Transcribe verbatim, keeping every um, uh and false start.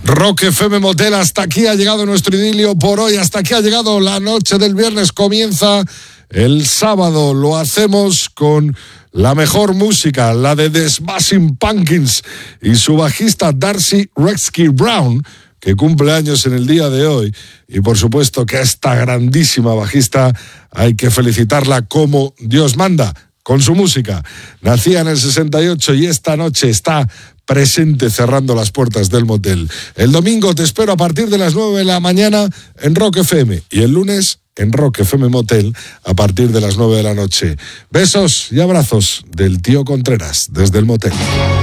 Rock F M Motel, hasta aquí ha llegado nuestro idilio por hoy, hasta aquí ha llegado la noche del viernes, comienza el sábado, lo hacemos con la mejor música, la de The Smashing Pumpkins y su bajista Darcy Redsky Brown, que cumple años en el día de hoy, y por supuesto que a esta grandísima bajista hay que felicitarla como Dios manda, con su música. Nacía en el sesenta y ocho y esta noche está presente cerrando las puertas del motel. El domingo te espero a partir de las nueve de la mañana en Rock F M y el lunes en Rock F M Motel a partir de las nueve de la noche. Besos y abrazos del tío Contreras desde el motel.